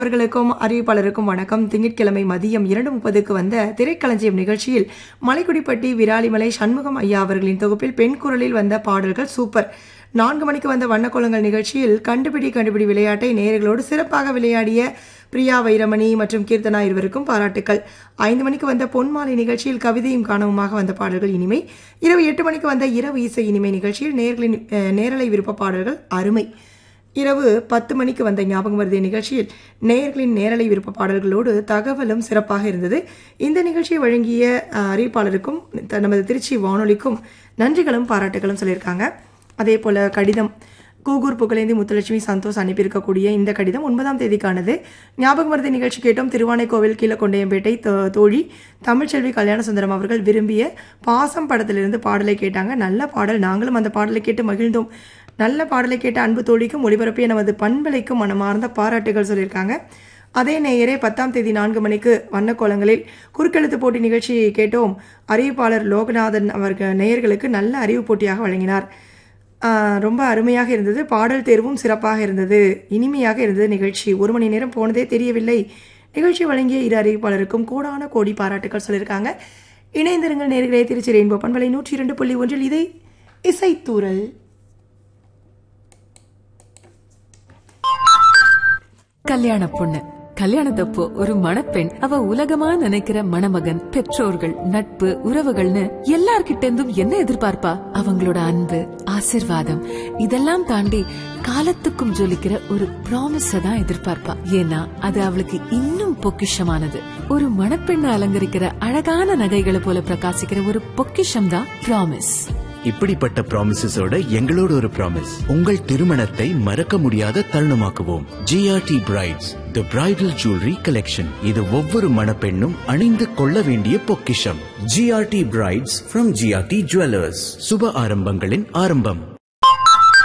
அவர்களுக்கும் அறிவிப்பாளருக்கும் வணக்கம். திங்கட்கிழமை மதியம் 2:30க்கு வந்த திரைக்களஞ்சியம் நிகழ்ச்சியில் மலைக்குடிப்பட்டி விராலிமலை சண்முகம் ஐயா அவர்களின் தொகுப்பில் பெண் குரலில் வந்த பாடல்கள் சூப்பர். 4 மணிக்கு வந்த வண்ணக்கோலங்கள் நிகழ்ச்சியில் கண்டுபிடி விளையாட்டை நேயர்களோடு சிறப்பாக விளையாடிய பிரியா வைரமணி மற்றும் கீர்த்தனா இருவருக்கும் பாராட்டுக்கள். 5 மணிக்கு வந்த பொன்மாலை நிகழ்ச்சியில் கவிதையும் காணவுமாக வந்த பாடல்கள் இனிமை. இரவு 8 மணிக்கு வந்த இரவு இசை இனிமை நிகழ்ச்சியில் நேயர்களின் நேரலை விருப்ப பாடல்கள் அருமை. இரவு 10 மணிக்கு வந்த ஞாபகம் வருதிய நிகழ்ச்சியில் நேயர்களின் நேரலை விருப்ப பாடல்களோடு தகவலும் சிறப்பாக இருந்தது. இந்த நிகழ்ச்சியை வழங்கிய அறிவிப்பாளருக்கும் நமது திருச்சி வானொலிக்கும் நன்றிகளும் பாராட்டுகளும் சொல்லியிருக்காங்க. அதே போல கடிதம் கூகூர் புகழேந்தி முத்துலட்சுமி சந்தோஷ் அனுப்பியிருக்கக்கூடிய இந்த கடிதம் 9ஆம் தேதிக்கானது. ஞாபகம் வருதி நிகழ்ச்சி கேட்டோம். திருவானைக்கோவில் கீழக்கொண்டையம்பேட்டை தோழி தமிழ்ச்செல்வி கல்யாணசுந்தரம் அவர்கள் விரும்பிய பாசம் படத்திலிருந்து பாடலை கேட்டாங்க. நல்ல பாடல், நாங்களும் அந்த பாடலை கேட்டு மகிழ்ந்தோம். நல்ல பாடலை கேட்ட அன்பு தோழிக்கும் ஒளிபரப்பிய நமது பண்பலைக்கும் மனமார்ந்த பாராட்டுகள் சொல்லியிருக்காங்க. அதே நேயரே 10ஆம் தேதி 4 மணிக்கு வண்ணக்கோலங்களில் குறுக்கெழுத்து போட்டி நிகழ்ச்சி கேட்டோம். அறிவிப்பாளர் லோகநாதன் அவர்கள் நேயர்களுக்கு நல்ல அறிவு போட்டியாக வழங்கினார். ரொம்ப அருமையாக இருந்தது. பாடல் தேர்வும் சிறப்பாக இருந்தது. இனிமையாக இருந்தது நிகழ்ச்சி. 1 மணி நேரம் போனதே தெரியவில்லை. நிகழ்ச்சி வழங்கிய இரு அறிவிப்பாளருக்கும் கோடான கோடி பாராட்டுகள் சொல்லியிருக்காங்க. இணைந்திருங்கள் நேயர்களே. திருச்சி ரெயின்போ பண்பலை 102.1 இதை இசைத்தூரல். கல்யாண பொண்ணு கல்யாணத்தப்போ ஒரு மணப்பெண் அவ உலகமா நினைக்கிற மணமகன், பெற்றோர்கள், நட்பு, உறவுகள்னு எல்லார்கிட்ட இருந்தும் என்ன எதிர்பார்ப்பா? அவங்களோட அன்பு, ஆசிர்வாதம் இதெல்லாம் தாண்டி காலத்துக்கும் ஜொலிக்கிற ஒரு ப்ராமிஸ தான் எதிர்பார்ப்பா. ஏன்னா அது அவளுக்கு இன்னும் பொக்கிஷமானது. ஒரு மணப்பெண்ணை அலங்கரிக்கிற அழகான நகைகளை போல பிரகாசிக்கிற ஒரு பொக்கிஷம் தான் ப்ராமிஸ். இப்படிப்பட்ட ப்ராமிசஸோட எங்களோட ஒரு ப்ராமிஸ், உங்கள் திருமணத்தை மறக்க முடியாத தருணமாக்குவோம். ஜிஆர்டி பிரைட்ஸ் தி பிரைடல் ஜுவல்லரி கலெக்ஷன். இது ஒவ்வொரு மணப்பெண்ணும் அணிந்து கொள்ள வேண்டிய பொக்கிஷம். GRT brides from GRT jewellers. சுப ஆரம்பங்களின் ஆரம்பம்.